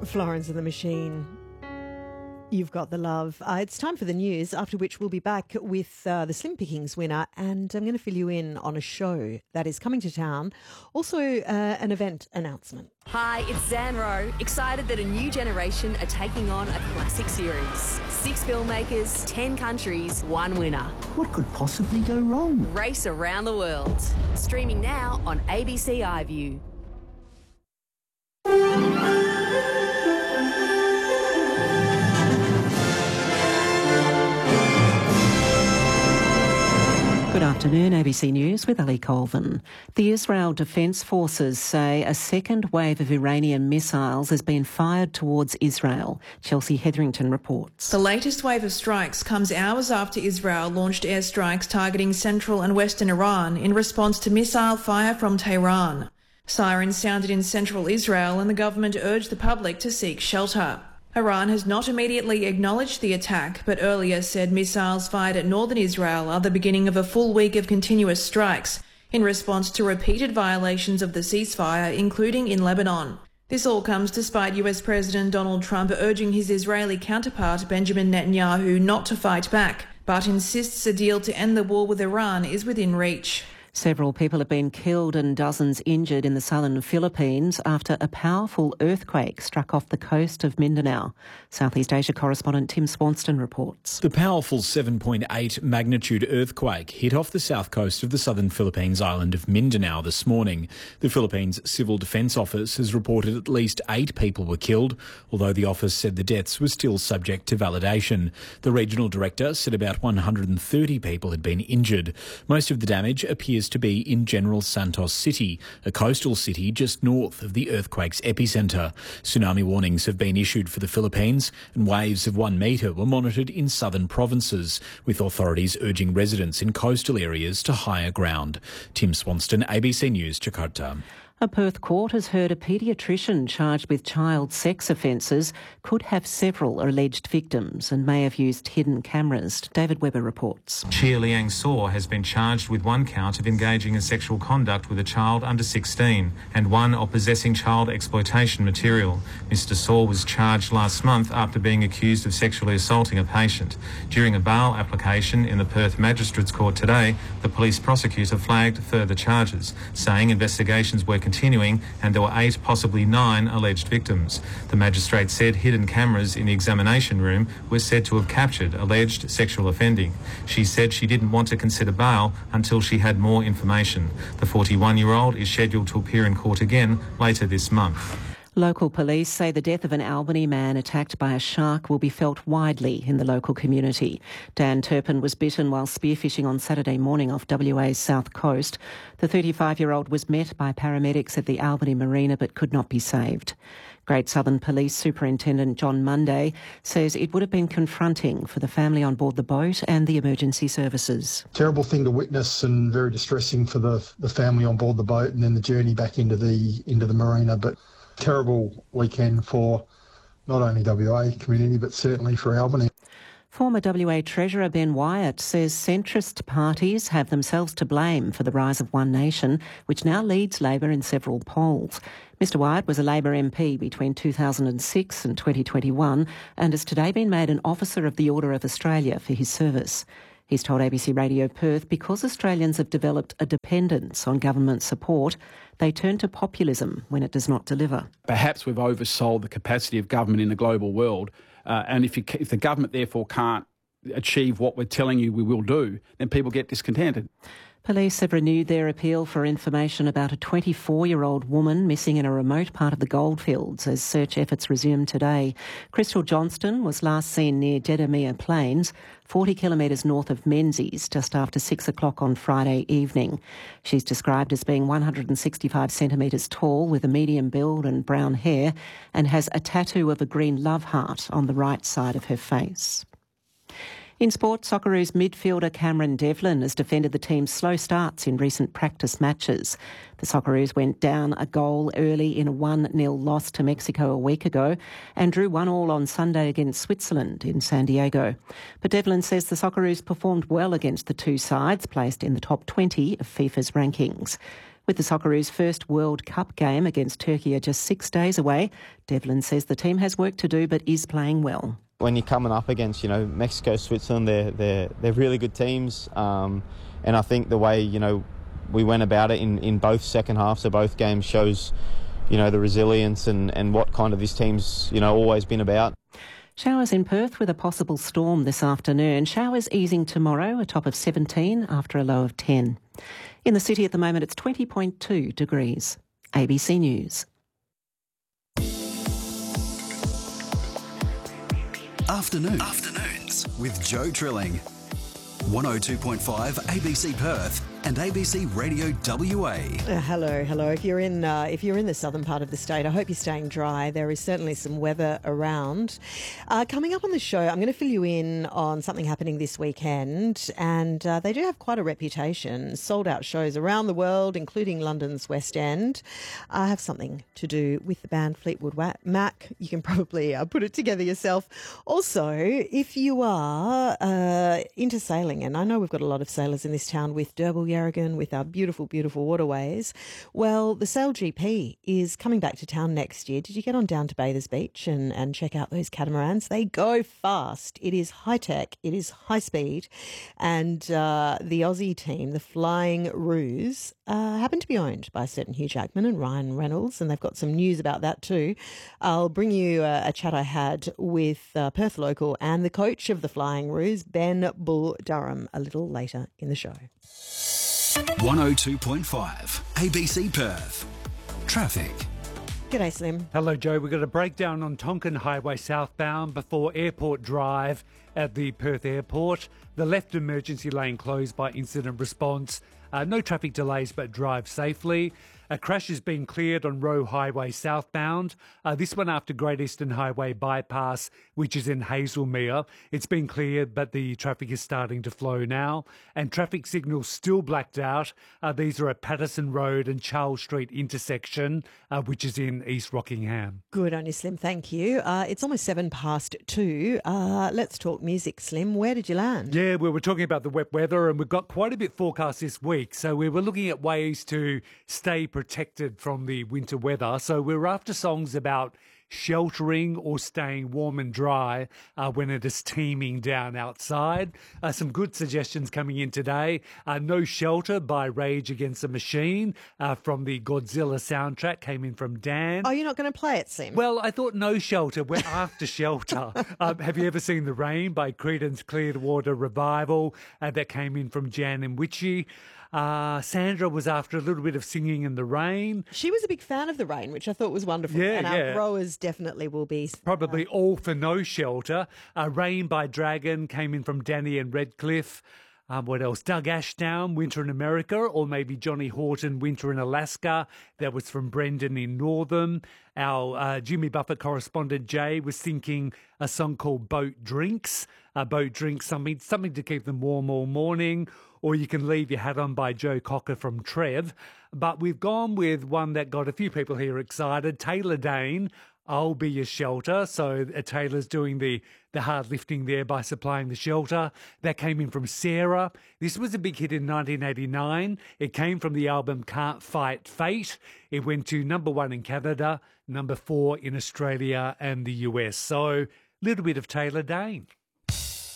Florence and the Machine. You've got the love. It's time for the news, after which we'll be back with the Slim Pickings winner, and I'm going to fill you in on a show that is coming to town. Also, an event announcement. Hi, it's Zan Rowe, excited that a new generation are taking on a classic series. 6 filmmakers, 10 countries, 1 winner. What could possibly go wrong? Race around the world. Streaming now on ABC iView. Good afternoon, ABC News with Ali Colvin. The Israel Defence Forces say a second wave of Iranian missiles has been fired towards Israel. Chelsea Hetherington reports. The latest wave of strikes comes hours after Israel launched airstrikes targeting central and western Iran in response to missile fire from Tehran. Sirens sounded in central Israel and the government urged the public to seek shelter. Iran has not immediately acknowledged the attack, but earlier said missiles fired at northern Israel are the beginning of a full week of continuous strikes in response to repeated violations of the ceasefire, including in Lebanon. This all comes despite US President Donald Trump urging his Israeli counterpart Benjamin Netanyahu not to fight back, but insists a deal to end the war with Iran is within reach. Several people have been killed and dozens injured in the southern Philippines after a powerful earthquake struck off the coast of Mindanao. Southeast Asia correspondent Tim Swanston reports. The powerful 7.8 magnitude earthquake hit off the south coast of the southern Philippines island of Mindanao this morning. The Philippines Civil Defence Office has reported at least 8 people were killed, although the office said the deaths were still subject to validation. The regional director said about 130 people had been injured. Most of the damage appears to be in General Santos City, a coastal city just north of the earthquake's epicentre. Tsunami warnings have been issued for the Philippines, and waves of 1 metre were monitored in southern provinces, with authorities urging residents in coastal areas to higher ground. Tim Swanston, ABC News, Jakarta. A Perth court has heard a paediatrician charged with child sex offences could have several alleged victims and may have used hidden cameras. David Webber reports. Chia Liang Saw has been charged with 1 count of engaging in sexual conduct with a child under 16 and 1 of possessing child exploitation material. Mr Saw was charged last month after being accused of sexually assaulting a patient. During a bail application in the Perth Magistrates Court today, the police prosecutor flagged further charges, saying investigations were continuing and there were 8, possibly 9 alleged victims. The magistrate said hidden cameras in the examination room were said to have captured alleged sexual offending. She said she didn't want to consider bail until she had more information. The 41-year-old is scheduled to appear in court again later this month. Local police say the death of an Albany man attacked by a shark will be felt widely in the local community. Dan Turpin was bitten while spearfishing on Saturday morning off WA's south coast. The 35-year-old was met by paramedics at the Albany Marina but could not be saved. Great Southern Police Superintendent John Munday says it would have been confronting for the family on board the boat and the emergency services. Terrible thing to witness and very distressing for the family on board the boat and then the journey back into the marina. But terrible weekend for not only WA community but certainly for Albany. Former WA Treasurer Ben Wyatt says centrist parties have themselves to blame for the rise of One Nation, which now leads Labor in several polls. Mr Wyatt was a Labor MP between 2006 and 2021 and has today been made an Officer of the Order of Australia for his service. He's told ABC Radio Perth because Australians have developed a dependence on government support, they turn to populism when it does not deliver. Perhaps we've oversold the capacity of government in the global world, and if the government therefore can't achieve what we're telling you we will do, then people get discontented. Police have renewed their appeal for information about a 24-year-old woman missing in a remote part of the goldfields as search efforts resumed today. Crystal Johnston was last seen near Dedamere Plains, 40 kilometres north of Menzies, just after 6 o'clock on Friday evening. She's described as being 165 centimetres tall with a medium build and brown hair and has a tattoo of a green love heart on the right side of her face. In sport, Socceroos midfielder Cameron Devlin has defended the team's slow starts in recent practice matches. The Socceroos went down a goal early in a 1-0 loss to Mexico a week ago and drew 1-1 on Sunday against Switzerland in San Diego. But Devlin says the Socceroos performed well against the two sides, placed in the top 20 of FIFA's rankings. With the Socceroos' first World Cup game against Turkey just 6 days away, Devlin says the team has work to do but is playing well. When you're coming up against, Mexico, Switzerland, they're really good teams, and I think the way, we went about it in both second halves of both games shows, the resilience and what kind of this team's, always been about. Showers in Perth with a possible storm this afternoon. Showers easing tomorrow, a top of 17 after a low of 10. In the city at the moment, it's 20.2 degrees. ABC News. Afternoons with Joe Trilling. 102.5 ABC Perth and ABC Radio WA. Hello. If you're in the southern part of the state, I hope you're staying dry. There is certainly some weather around. Coming up on the show, I'm going to fill you in on something happening this weekend, and they do have quite a reputation. Sold out shows around the world, including London's West End. I have something to do with the band Fleetwood Mac. You can probably put it together yourself. Also, if you are into sailing, and I know we've got a lot of sailors in this town with Derbyl Yarragon, with our beautiful, beautiful waterways. Well, the Sail GP is coming back to town next year. Did you get on down to Bathers Beach and check out those catamarans? They go fast. It is high tech. It is high speed. And the Aussie team, the Flying Roos, happen to be owned by a certain Hugh Jackman and Ryan Reynolds, and they've got some news about that too. I'll bring you a chat I had with Perth local and the coach of the Flying Roos, Ben Bull Durham, a little later in the show. 102.5 ABC Perth. Traffic. G'day, Slim. Hello, Joe. We've got a breakdown on Tonkin Highway southbound before Airport Drive at the Perth Airport. The left emergency lane closed by incident response. No traffic delays, but drive safely. A crash has been cleared on Roe Highway southbound. This one after Great Eastern Highway bypass, which is in Hazelmere. It's been cleared, but the traffic is starting to flow now. And traffic signals still blacked out. These are at Patterson Road and Charles Street intersection, which is in East Rockingham. Good on you, Slim. Thank you. It's almost 2:07. Let's talk music, Slim. Where did you land? Yeah, we were talking about the wet weather, and we've got quite a bit forecast this week. So we were looking at ways to stay protected from the winter weather. So we were after songs about sheltering or staying warm and dry when it is teeming down outside. Some good suggestions coming in today. No Shelter by Rage Against the Machine from the Godzilla soundtrack came in from Dan. Oh, you're not going to play it, Sim? Well, I thought No Shelter. We're after Shelter. Have you ever seen The Rain by Creedence Clearwater Revival? That came in from Jan and Witchy. Sandra was after a little bit of Singing in the Rain. She was a big fan of The Rain, which I thought was wonderful. And our growers definitely will be. Probably all for No Shelter. Rain by Dragon came in from Danny and Redcliffe. What else? Doug Ashdown, Winter in America, or maybe Johnny Horton, Winter in Alaska. That was from Brendan in Northam. Our Jimmy Buffett correspondent Jay was thinking a song called Boat Drinks. Boat Drinks, something to keep them warm all morning. Or you can Leave Your Hat On by Joe Cocker from Trev. But we've gone with one that got a few people here excited. Taylor Dane, I'll Be Your Shelter. So Taylor's doing the hard lifting there by supplying the shelter. That came in from Sarah. This was a big hit in 1989. It came from the album Can't Fight Fate. It went to number 1 in Canada, number 4 in Australia and the US. So a little bit of Taylor Dane.